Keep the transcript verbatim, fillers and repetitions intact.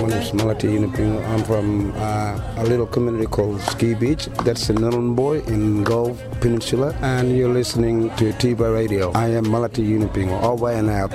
name is Malati Yunupingo. I'm from uh, a little community called Ski Beach. That's in Nhulunbuy in Gulf Peninsula. And you're listening to Tiba Radio. I am Malati Yunupingo. Over and out.